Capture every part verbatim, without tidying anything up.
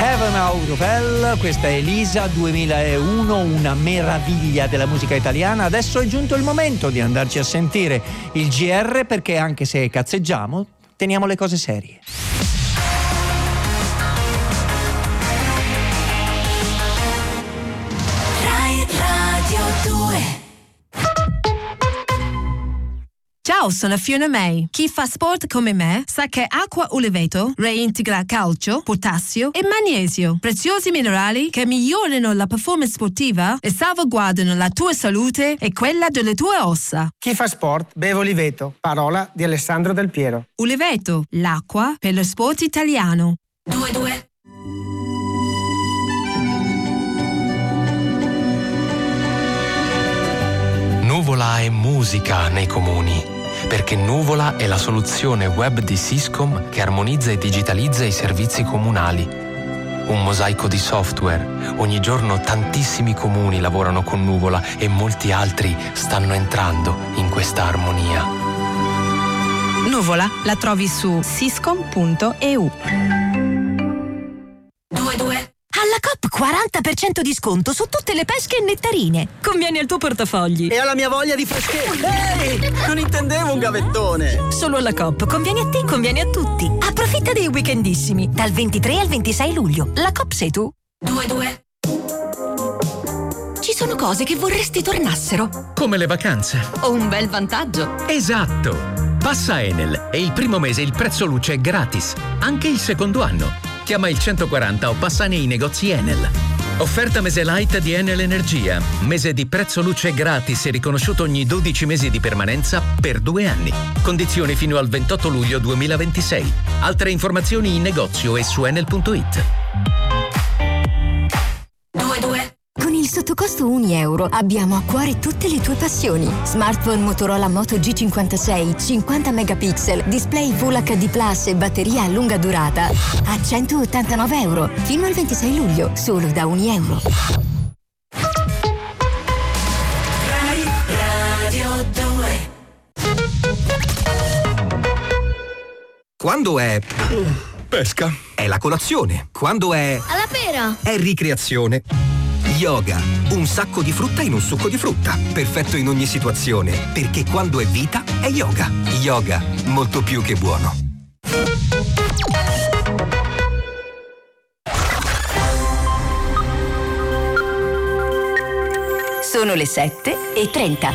Heaven Out of Hell, questa è Elisa duemilauno, una meraviglia della musica italiana. Adesso è giunto il momento di andarci a sentire il G R, perché anche se cazzeggiamo, teniamo le cose serie. Rai Radio due. Ciao, sono Fiona May. Chi fa sport come me sa che acqua Uliveto reintegra calcio, potassio e magnesio, preziosi minerali che migliorano la performance sportiva e salvaguardano la tua salute e quella delle tue ossa. Chi fa sport beve Uliveto, parola di Alessandro Del Piero. Uliveto, l'acqua per lo sport italiano. due due. Nuvola è musica nei comuni, perché Nuvola è la soluzione web di Siscom che armonizza e digitalizza i servizi comunali. Un mosaico di software. Ogni giorno tantissimi comuni lavorano con Nuvola e molti altri stanno entrando in questa armonia. Nuvola la trovi su siscom punto e u. due due. Alla Coop quaranta per cento di sconto su tutte le pesche e nettarine. Conviene al tuo portafogli. E alla mia voglia di freschezza. Ehi, non intendevo un gavettone. Solo alla Coop. Conviene a te, conviene a tutti. Approfitta dei weekendissimi. Dal ventitré al ventisei luglio. La Coop sei tu. due due. Ci sono cose che vorresti tornassero. Come le vacanze. O un bel vantaggio. Esatto. Passa Enel e il primo mese il prezzo luce è gratis. Anche il secondo anno. Chiama il centoquaranta o passa nei negozi Enel. Offerta mese light di Enel Energia. Mese di prezzo luce gratis e riconosciuto ogni dodici mesi di permanenza per due anni. Condizioni fino al ventotto luglio duemilaventisei. Altre informazioni in negozio e su enel punto it. due due. Con il sottocosto un euro abbiamo a cuore tutte le tue passioni. Smartphone Motorola Moto G cinquantasei, cinquanta megapixel, display Full acca di Plus e batteria a lunga durata a centottantanove euro fino al ventisei luglio, solo da un euro. Rai Radio due. Quando è pesca è la colazione. Quando è alla pera è ricreazione. Yoga, un sacco di frutta in un succo di frutta, perfetto in ogni situazione, perché quando è vita è yoga. Yoga, molto più che buono. Sono le sette e trenta.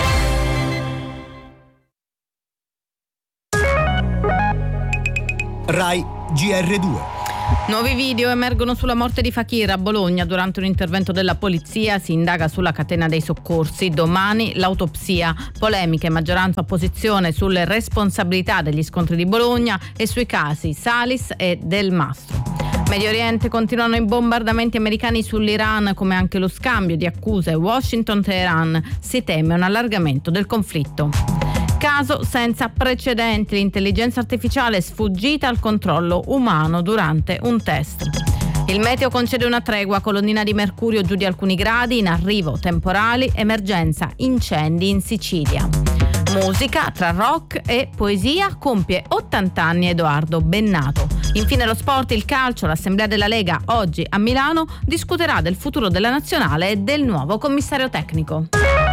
Rai G R due. Nuovi video emergono sulla morte di Fakir a Bologna. Durante un intervento della polizia si indaga sulla catena dei soccorsi. Domani l'autopsia. Polemiche, maggioranza opposizione sulle responsabilità degli scontri di Bologna e sui casi Salis e Del Mastro. Medio Oriente, continuano i bombardamenti americani sull'Iran, come anche lo scambio di accuse Washington-Teheran. Si teme un allargamento del conflitto. Caso senza precedenti, l'intelligenza artificiale sfuggita al controllo umano durante un test. Il meteo concede una tregua, colonnina di mercurio giù di alcuni gradi, in arrivo temporali, emergenza incendi in Sicilia. Musica tra rock e poesia, compie ottanta anni Edoardo Bennato. Infine lo sport, il calcio, l'Assemblea della Lega oggi a Milano discuterà del futuro della nazionale e del nuovo commissario tecnico.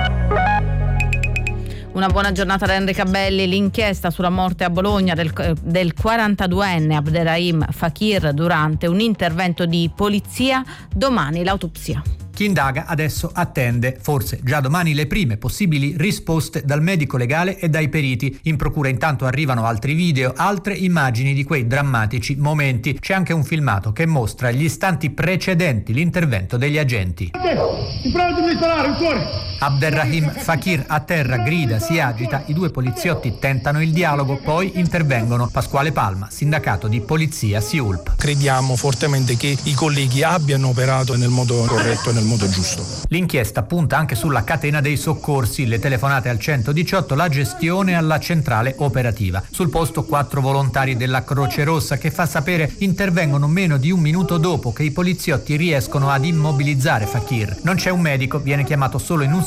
Una buona giornata da Enrica Belli. L'inchiesta sulla morte a Bologna del, del quarantaduenne Abderrahim Fakir durante un intervento di polizia, domani l'autopsia. Chi indaga adesso attende, forse già domani, le prime possibili risposte dal medico legale e dai periti. In procura intanto arrivano altri video, altre immagini di quei drammatici momenti. C'è anche un filmato che mostra gli istanti precedenti l'intervento degli agenti. Abderrahim Fakir a terra, grida, si agita, i due poliziotti tentano il dialogo, poi intervengono. Pasquale Palma, sindacato di polizia S I U L P. Crediamo fortemente che i colleghi abbiano operato nel modo corretto e nel modo giusto. L'inchiesta punta anche sulla catena dei soccorsi, le telefonate al centodiciotto, la gestione alla centrale operativa. Sul posto quattro volontari della Croce Rossa che, fa sapere, intervengono meno di un minuto dopo che i poliziotti riescono ad immobilizzare Fakir. Non c'è un medico, viene chiamato solo in un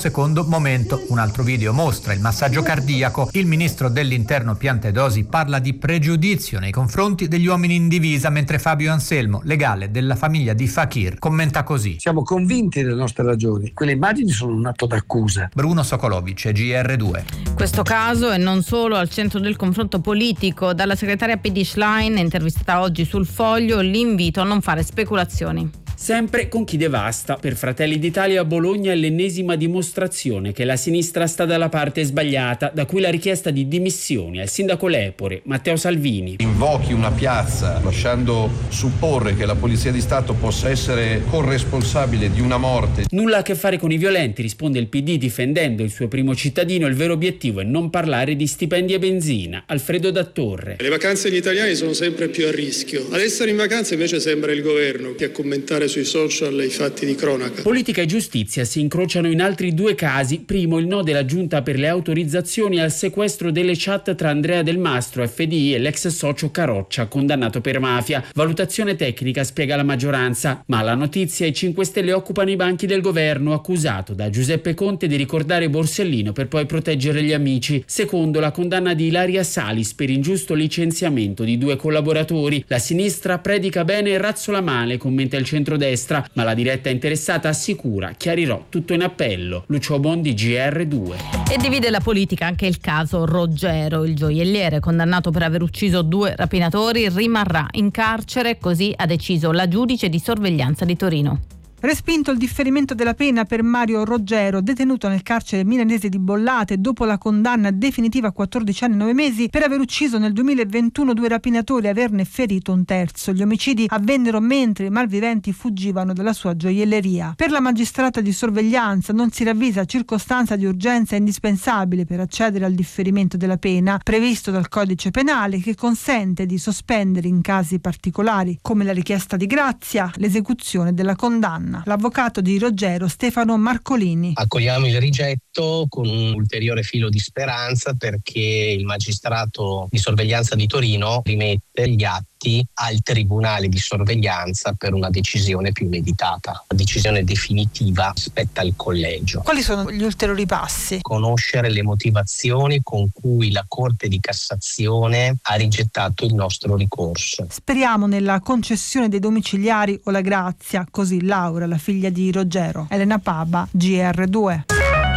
secondo momento. Un altro video mostra il massaggio cardiaco. Il ministro dell'Interno Piantedosi parla di pregiudizio nei confronti degli uomini in divisa, mentre Fabio Anselmo, legale della famiglia di Fakir, commenta così: siamo convinti delle nostre ragioni, quelle immagini sono un atto d'accusa. Bruno Sokolovic, G R due. Questo caso è non solo al centro del confronto politico. Dalla segretaria P D Schlein, intervistata oggi sul Foglio, l'invito a non fare speculazioni. Sempre con chi devasta. Per Fratelli d'Italia a Bologna è l'ennesima dimostrazione che la sinistra sta dalla parte sbagliata, da cui la richiesta di dimissioni al sindaco Lepore, Matteo Salvini. Invochi una piazza lasciando supporre che la Polizia di Stato possa essere corresponsabile di una morte. Nulla a che fare con i violenti, risponde il P D difendendo il suo primo cittadino. Il vero obiettivo è non parlare di stipendi e benzina. Alfredo Dattorre. Le vacanze degli italiani sono sempre più a rischio. Ad essere in vacanza invece sembra il governo che a commentare sui social i fatti di cronaca. Politica e giustizia si incrociano in altri due casi. Primo, il no della giunta per le autorizzazioni al sequestro delle chat tra Andrea Del Mastro, F D I, e l'ex socio Caroccia, condannato per mafia. Valutazione tecnica, spiega la maggioranza, ma la notizia: i cinque Stelle occupano i banchi del governo, accusato da Giuseppe Conte di ricordare Borsellino per poi proteggere gli amici. Secondo, la condanna di Ilaria Salis per ingiusto licenziamento di due collaboratori. La sinistra predica bene e razzola male, commenta il centro destra, ma la diretta interessata assicura: chiarirò tutto in appello. Lucio Bondi, G R due. E divide la politica anche il caso Roggero. Il gioielliere, condannato per aver ucciso due rapinatori, rimarrà in carcere, così ha deciso la giudice di sorveglianza di Torino. Respinto il differimento della pena per Mario Roggero, detenuto nel carcere milanese di Bollate dopo la condanna definitiva a quattordici anni e nove mesi per aver ucciso nel duemilaventuno due rapinatori e averne ferito un terzo. Gli omicidi avvennero mentre i malviventi fuggivano dalla sua gioielleria. Per la magistrata di sorveglianza non si ravvisa circostanza di urgenza indispensabile per accedere al differimento della pena previsto dal codice penale, che consente di sospendere in casi particolari, come la richiesta di grazia, l'esecuzione della condanna. L'avvocato di Roggero, Stefano Marcolini. Accogliamo il rigetto con un ulteriore filo di speranza, perché il magistrato di sorveglianza di Torino rimette gli atti al tribunale di sorveglianza per una decisione più meditata. La decisione definitiva spetta al collegio. Quali sono gli ulteriori passi? Conoscere le motivazioni con cui la Corte di Cassazione ha rigettato il nostro ricorso. Speriamo nella concessione dei domiciliari o la grazia, così Laura, la figlia di Roggero. Elena Paba, G R due.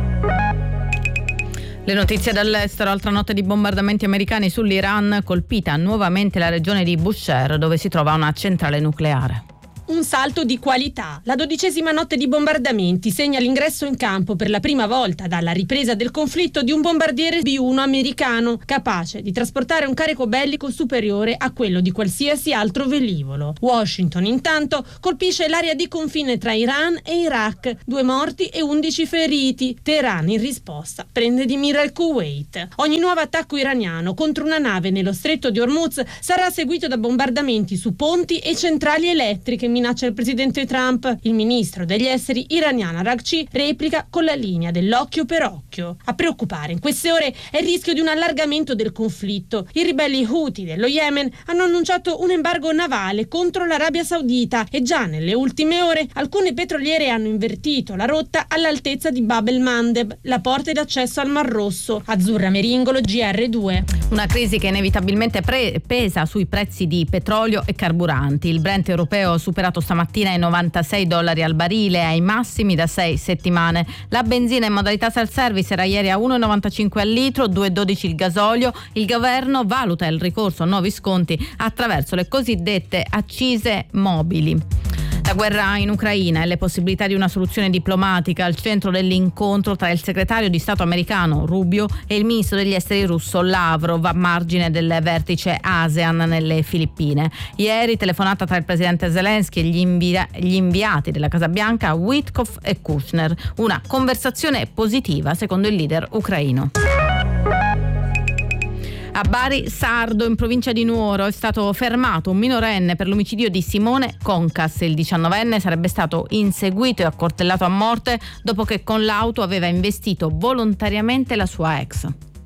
Le notizie dall'estero. Altra notte di bombardamenti americani sull'Iran, colpita nuovamente la regione di Bushehr, dove si trova una centrale nucleare. Un salto di qualità. La dodicesima notte di bombardamenti segna l'ingresso in campo per la prima volta dalla ripresa del conflitto di un bombardiere B uno americano, capace di trasportare un carico bellico superiore a quello di qualsiasi altro velivolo. Washington intanto colpisce l'area di confine tra Iran e Iraq, due morti e undici feriti. Teheran in risposta prende di mira il Kuwait. Ogni nuovo attacco iraniano contro una nave nello stretto di Hormuz sarà seguito da bombardamenti su ponti e centrali elettriche, minaccia il presidente Trump. Il ministro degli esteri iraniano Araghchi replica con la linea dell'occhio per occhio. A preoccupare in queste ore è il rischio di un allargamento del conflitto. I ribelli Houthi dello Yemen hanno annunciato un embargo navale contro l'Arabia Saudita e già nelle ultime ore alcune petroliere hanno invertito la rotta all'altezza di Bab el-Mandeb, la porta d'accesso al Mar Rosso. Azzurra Meringolo, G R due. Una crisi che inevitabilmente pre- pesa sui prezzi di petrolio e carburanti. Il Brent europeo ha superato stamattina i novantasei dollari al barile, ai massimi da sei settimane. La benzina in modalità self-service era ieri a uno virgola novantacinque al litro, due virgola dodici il gasolio. Il governo valuta il ricorso a nuovi sconti attraverso le cosiddette accise mobili. La guerra in Ucraina e le possibilità di una soluzione diplomatica al centro dell'incontro tra il segretario di Stato americano Rubio e il ministro degli esteri russo Lavrov a margine del vertice ASEAN nelle Filippine. Ieri telefonata tra il presidente Zelensky e gli, invia- gli inviati della Casa Bianca Witkoff e Kushner. Una conversazione positiva secondo il leader ucraino. A Bari Sardo, in provincia di Nuoro, è stato fermato un minorenne per l'omicidio di Simone Concas. Il diciannovenne sarebbe stato inseguito e accoltellato a morte dopo che con l'auto aveva investito volontariamente la sua ex.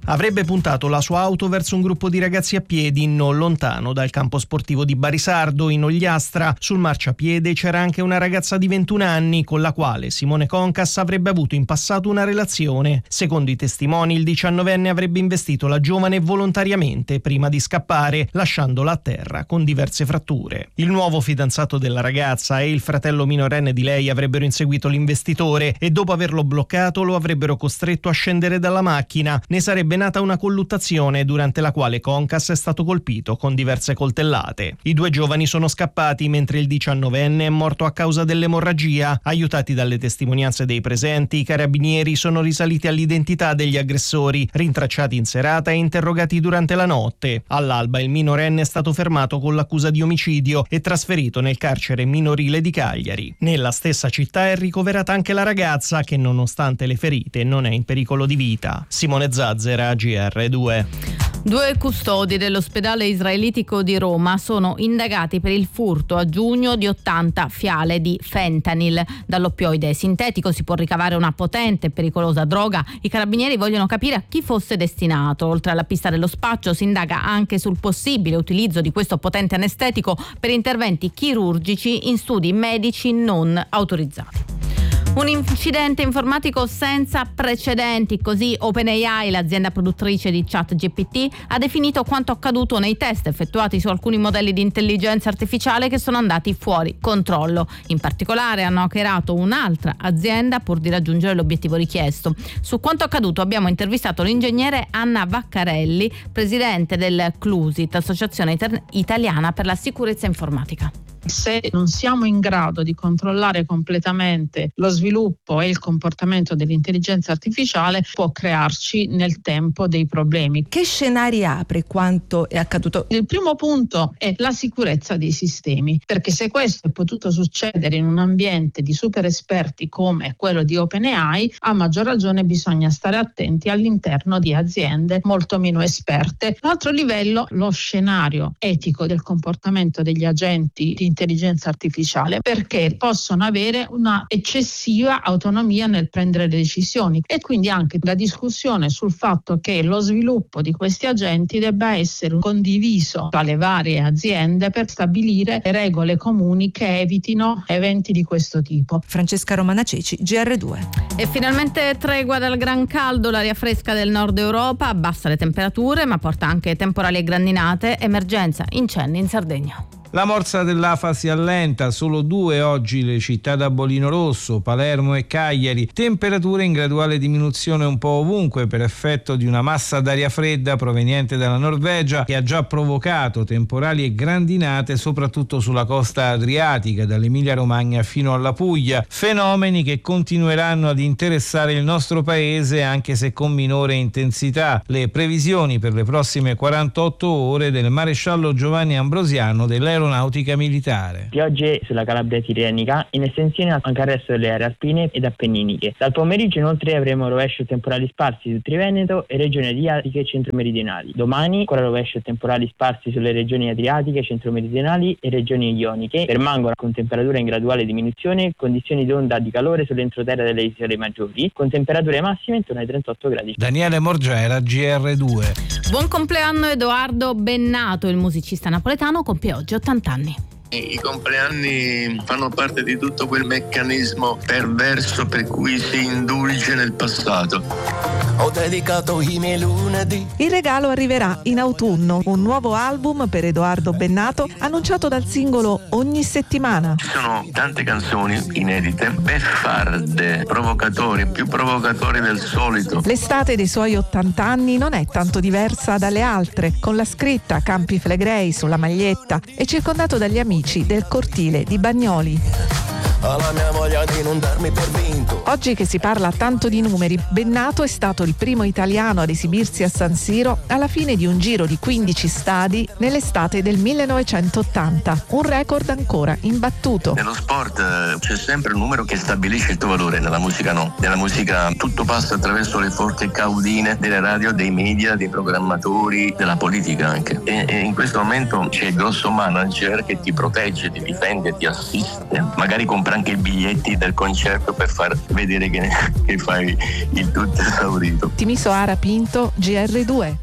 Avrebbe puntato la sua auto verso un gruppo di ragazzi a piedi non lontano dal campo sportivo di Barisardo, in Ogliastra. Sul marciapiede c'era anche una ragazza di ventuno anni con la quale Simone Concas avrebbe avuto in passato una relazione. Secondo i testimoni, il diciannovenne avrebbe investito la giovane volontariamente prima di scappare, lasciandola a terra con diverse fratture. Il nuovo fidanzato della ragazza e il fratello minorenne di lei avrebbero inseguito l'investitore e dopo averlo bloccato lo avrebbero costretto a scendere dalla macchina. Ne sarebbe nata una colluttazione durante la quale Concas è stato colpito con diverse coltellate. I due giovani sono scappati mentre il diciannovenne è morto a causa dell'emorragia. Aiutati dalle testimonianze dei presenti, i carabinieri sono risaliti all'identità degli aggressori, rintracciati in serata e interrogati durante la notte. All'alba il minorenne è stato fermato con l'accusa di omicidio e trasferito nel carcere minorile di Cagliari. Nella stessa città è ricoverata anche la ragazza che, nonostante le ferite, non è in pericolo di vita. Simone Zazzera, G R due. Due custodi dell'ospedale israelitico di Roma sono indagati per il furto a giugno di ottanta fiale di fentanyl. Dall'oppioide sintetico si può ricavare una potente e pericolosa droga. I carabinieri vogliono capire a chi fosse destinato. Oltre alla pista dello spaccio si indaga anche sul possibile utilizzo di questo potente anestetico per interventi chirurgici in studi medici non autorizzati. Un incidente informatico senza precedenti, così OpenAI, l'azienda produttrice di ChatGPT, ha definito quanto accaduto nei test effettuati su alcuni modelli di intelligenza artificiale che sono andati fuori controllo. In particolare hanno hackerato un'altra azienda pur di raggiungere l'obiettivo richiesto. Su quanto accaduto abbiamo intervistato l'ingegnere Anna Vaccarelli, presidente del CLUSIT, Associazione Italiana per la Sicurezza Informatica. Se non siamo in grado di controllare completamente lo sviluppo e il comportamento dell'intelligenza artificiale, può crearci nel tempo dei problemi. Che scenari apre quanto è accaduto? Il primo punto è la sicurezza dei sistemi, perché se questo è potuto succedere in un ambiente di super esperti come quello di OpenAI, a maggior ragione bisogna stare attenti all'interno di aziende molto meno esperte. L'altro livello, lo scenario etico del comportamento degli agenti di intelligenza artificiale, perché possono avere una eccessiva autonomia nel prendere le decisioni, e quindi anche la discussione sul fatto che lo sviluppo di questi agenti debba essere condiviso tra le varie aziende per stabilire regole comuni che evitino eventi di questo tipo. Francesca Romana Ceci, G R due. E finalmente tregua dal gran caldo. L'aria fresca del nord Europa abbassa le temperature ma porta anche temporali e grandinate. Emergenza incendi in Sardegna. La morsa dell'Afa si allenta, solo due oggi le città da Bolino Rosso, Palermo e Cagliari, temperature in graduale diminuzione un po' ovunque per effetto di una massa d'aria fredda proveniente dalla Norvegia che ha già provocato temporali e grandinate soprattutto sulla costa adriatica, dall'Emilia Romagna fino alla Puglia, fenomeni che continueranno ad interessare il nostro paese anche se con minore intensità. Le previsioni per le prossime quarantotto ore del maresciallo Giovanni Ambrosiano dell'Aeronautica militare. Piogge sulla Calabria tirrenica, in estensione anche al resto delle aree alpine ed appenniniche. Dal pomeriggio inoltre avremo rovescio temporali sparsi sul Triveneto e regioni adriatiche e centro-meridionali. Domani ancora rovescio temporali sparsi sulle regioni adriatiche, centro-meridionali e regioni ioniche. Permangono con temperatura in graduale diminuzione, condizioni di onda di calore sull'entroterra delle isole maggiori, con temperature massime intorno ai trentotto gradi. Daniele Morgera, G R due. Buon compleanno Edoardo Bennato, il musicista napoletano compie oggi ottanta anni. I compleanni fanno parte di tutto quel meccanismo perverso per cui si indulge nel passato. Ho dedicato i miei lunedì. Il regalo arriverà in autunno, un nuovo album per Edoardo Bennato annunciato dal singolo Ogni settimana. Ci sono tante canzoni inedite, beffarde, provocatori, più provocatori del solito. L'estate dei suoi ottanta anni non è tanto diversa dalle altre, con la scritta Campi Flegrei sulla maglietta e circondato dagli amici del cortile di Bagnoli. Alla mia voglia di non darmi per vinto. Oggi che si parla tanto di numeri, Bennato è stato il primo italiano ad esibirsi a San Siro alla fine di un giro di quindici stadi nell'estate del millenovecentottanta, un record ancora imbattuto. Nello sport eh, c'è sempre un numero che stabilisce il tuo valore, nella musica no. Nella musica tutto passa attraverso le forti caudine delle radio, dei media, dei programmatori, della politica anche. E, e in questo momento c'è il grosso manager che ti protegge, ti difende, ti assiste, magari comprende compra anche i biglietti del concerto per far vedere che, che fai il tutto esaurito. Timisoara Pinto, G R due.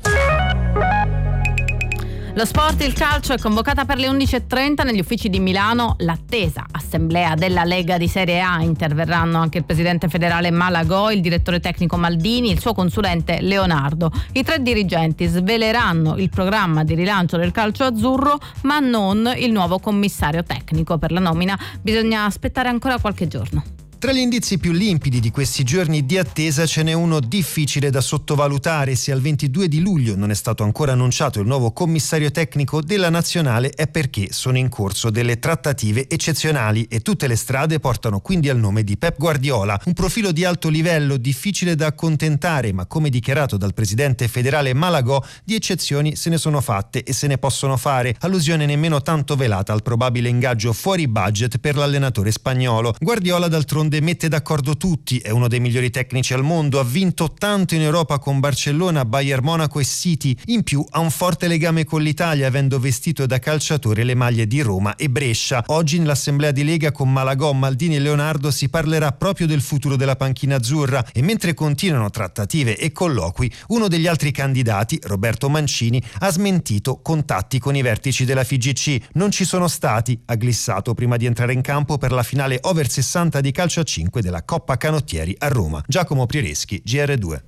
Lo sport, il calcio, è convocata per le undici e trenta negli uffici di Milano l'attesa assemblea della Lega di Serie A. Interverranno anche il presidente federale Malagò, il direttore tecnico Maldini, il suo consulente Leonardo. I tre dirigenti sveleranno il programma di rilancio del calcio azzurro, ma non il nuovo commissario tecnico. Per la nomina bisogna aspettare ancora qualche giorno. Tra gli indizi più limpidi di questi giorni di attesa ce n'è uno difficile da sottovalutare. Se al ventidue di luglio non è stato ancora annunciato il nuovo commissario tecnico della nazionale è perché sono in corso delle trattative eccezionali e tutte le strade portano quindi al nome di Pep Guardiola. Un profilo di alto livello, difficile da accontentare, ma come dichiarato dal presidente federale Malagò, di eccezioni se ne sono fatte e se ne possono fare. Allusione nemmeno tanto velata al probabile ingaggio fuori budget per l'allenatore spagnolo. Guardiola d'altronde mette d'accordo tutti, è uno dei migliori tecnici al mondo, ha vinto tanto in Europa con Barcellona, Bayern Monaco e City, in più ha un forte legame con l'Italia avendo vestito da calciatore le maglie di Roma e Brescia. Oggi nell'assemblea di Lega con Malagò, Maldini e Leonardo si parlerà proprio del futuro della panchina azzurra e mentre continuano trattative e colloqui, uno degli altri candidati, Roberto Mancini, ha smentito contatti con i vertici della F I G C. Non ci sono stati, ha glissato prima di entrare in campo per la finale over sessanta di calcio a cinque della Coppa Canottieri a Roma. Giacomo Priereschi, G R due.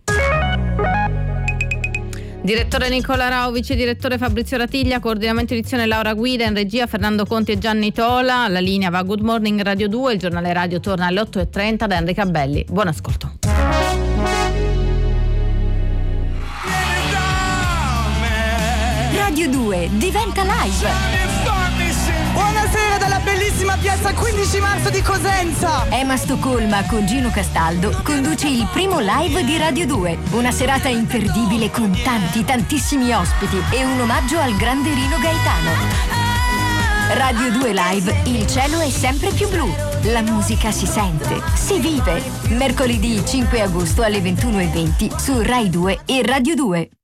Direttore Nicola Rao, vice direttore Fabrizio Ratiglia, coordinamento edizione Laura Guida, in regia Fernando Conti e Gianni Tola. La linea va Good Morning Radio due, il giornale radio torna alle otto e trenta da Enrica Belli. Buon ascolto. Radio due diventa live. Buonasera dalla bellissima piazza quindici marzo di Cosenza. Emma Stoccolma con Gino Castaldo conduce il primo live di Radio due. Una serata imperdibile con tanti, tantissimi ospiti e un omaggio al grande Rino Gaetano. Radio due Live, il cielo è sempre più blu. La musica si sente, si vive. Mercoledì cinque agosto alle ventuno e venti su Rai due e Radio due.